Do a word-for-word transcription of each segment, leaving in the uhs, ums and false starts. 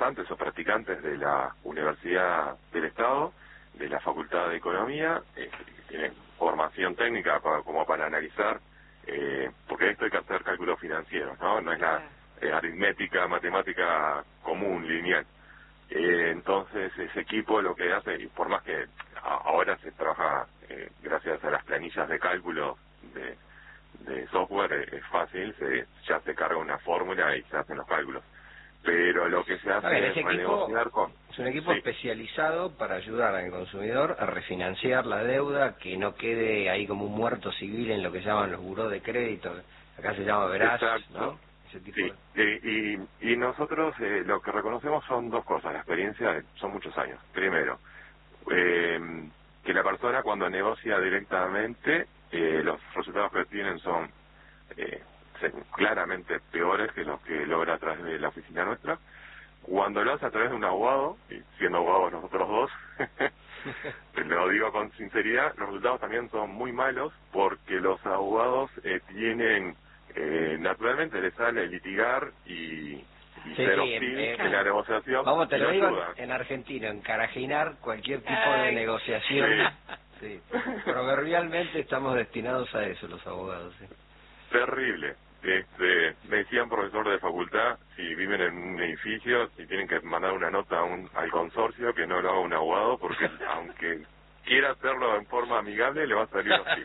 pasantes o practicantes de la Universidad del Estado, de la Facultad de Economía, eh, que tienen formación técnica para, como para analizar, eh, porque esto hay que hacer cálculos financieros, ¿no? No es la eh, aritmética, matemática común, lineal. Eh, entonces ese equipo lo que hace, y por más que a, ahora se trabaja eh, gracias a las planillas de cálculo de, de software, eh, es fácil, se, ya se carga una fórmula y se hacen los cálculos. Pero lo que se hace ver, es renegociar con... Es un equipo sí. especializado para ayudar al consumidor a refinanciar la deuda, que no quede ahí como un muerto civil en lo que llaman los buró de crédito, acá se llama veraz, ¿no? Ese tipo Sí, de... y, y, y nosotros eh, lo que reconocemos son dos cosas, la experiencia son muchos años. Primero, eh, que la persona cuando negocia directamente, eh, los resultados que tienen son eh, claramente peores que los que logra a través de la oficina nuestra. Cuando lo hace a través de un abogado, y siendo abogados nosotros dos, lo digo con sinceridad, los resultados también son muy malos porque los abogados eh, tienen, eh, naturalmente les sale litigar y, y sí, ser sí, hostil eh, en la negociación. Vamos, te lo digo ayuda. en, en argentino, encarajinar cualquier tipo Ay. de negociación. Sí. Sí. Proverbialmente estamos destinados a eso los abogados. Sí. Terrible. Este, me decían profesor de facultad, si viven en un edificio, si tienen que mandar una nota a un, al consorcio, que no lo haga un abogado, porque aunque quiera hacerlo en forma amigable, le va a salir hostil.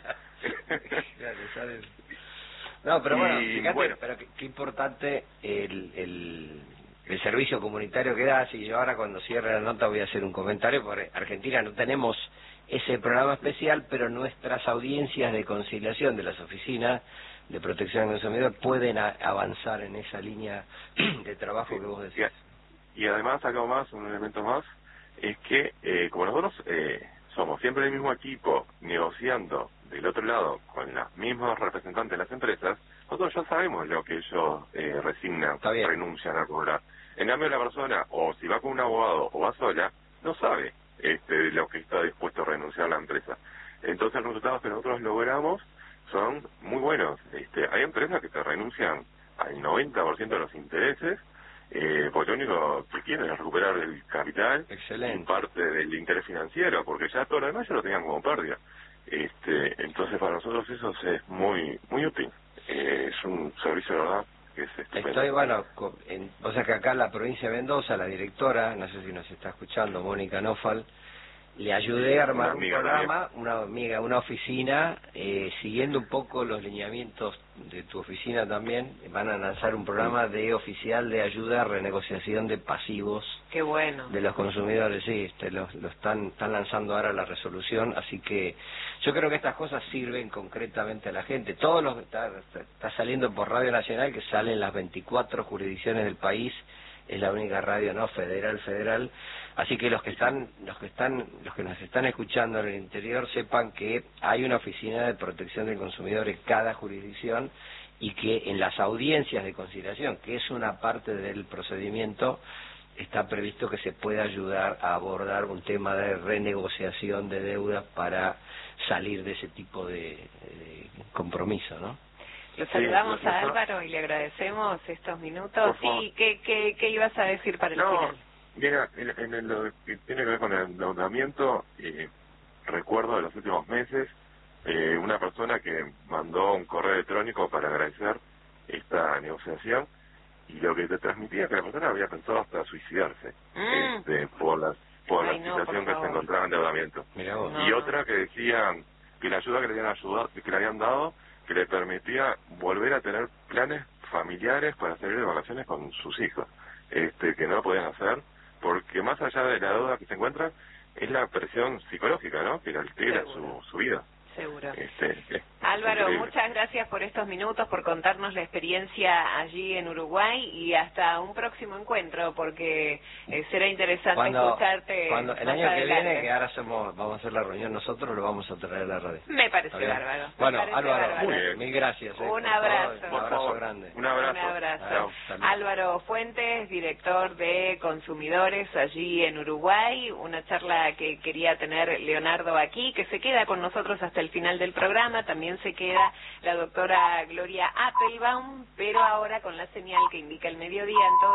No, pero bueno, Y, fíjate, bueno. pero qué, qué importante el, el, el servicio comunitario que das, y yo ahora cuando cierre la nota voy a hacer un comentario, porque Argentina no tenemos ese programa especial, pero nuestras audiencias de conciliación de las oficinas de protección del consumidor pueden a, avanzar en esa línea de trabajo Sí, que vos decís. Y, y además, algo más, un elemento más, es que eh, como nosotros eh, somos siempre el mismo equipo negociando del otro lado con los mismos representantes de las empresas, nosotros ya sabemos lo que ellos eh, resignan, renuncian a cobrar. En cambio, la persona, o si va con un abogado o va sola, no sabe este, lo que está dispuesto a renunciar a la empresa. Entonces, los resultados que nosotros logramos son muy buenos. Este, hay empresas que te renuncian al noventa por ciento de los intereses, eh, porque lo único que quieren es recuperar el capital. Excelente. Y parte del interés financiero, porque ya todo lo demás ya lo tenían como pérdida. Este, entonces para nosotros eso es muy muy útil. Eh, es un servicio, de verdad, que es estupendo. Estoy, bueno, con, en, o sea que acá en la provincia de Mendoza, la directora, no sé si nos está escuchando, Mónica Nofal, le ayudé a armar un programa, una amiga, una oficina, eh, siguiendo un poco los lineamientos de tu oficina también, van a lanzar un programa de oficial de ayuda a renegociación de pasivos. Qué bueno. De los consumidores, sí, este, lo, lo están, están lanzando ahora la resolución, así que yo creo que estas cosas sirven concretamente a la gente. Todo lo que está, está saliendo por Radio Nacional, que sale en las veinticuatro jurisdicciones del país, es la única radio no federal federal, así que los que están los que están los que nos están escuchando en el interior sepan que hay una oficina de protección del consumidor en cada jurisdicción y que en las audiencias de conciliación, que es una parte del procedimiento, está previsto que se pueda ayudar a abordar un tema de renegociación de deudas para salir de ese tipo de, de compromiso, ¿no? Lo saludamos sí, a Álvaro y le agradecemos estos minutos. Sí, ¿qué, qué, ¿qué ibas a decir para el no, final? Mira, en, en, en lo que tiene que ver con el endeudamiento, eh, recuerdo de los últimos meses, eh, una persona que mandó un correo electrónico para agradecer esta negociación, y lo que te transmitía es que la persona había pensado hasta suicidarse mm. este, por la, por Ay, la no, situación por que se encontraba en endeudamiento. No, y otra que decía que la ayuda que le habían ayudado, que le habían dado, que le permitía volver a tener planes familiares para salir de vacaciones con sus hijos, este, que no lo podían hacer, porque más allá de la deuda que se encuentra, es la presión psicológica, ¿no?, que le altera su, su vida. Seguro. Este, es Álvaro, increíble. muchas gracias por estos minutos, por contarnos la experiencia allí en Uruguay, y hasta un próximo encuentro, porque eh, será interesante cuando, escucharte. Cuando el más año adelante. que viene, que ahora somos, vamos a hacer la reunión nosotros, lo vamos a traer a la radio. Me parece bárbaro. Bueno, parece Álvaro, bárbaro. muy bien. Mil gracias. Eh, Un abrazo. Todo, un abrazo grande. Un abrazo. Un abrazo. Chao, Álvaro Fuentes, director de Consumidores allí en Uruguay. Una charla que quería tener Leonardo aquí, que se queda con nosotros hasta el final del programa. También se queda la doctora Gloria Appelbaum, pero ahora con la señal que indica el mediodía en todo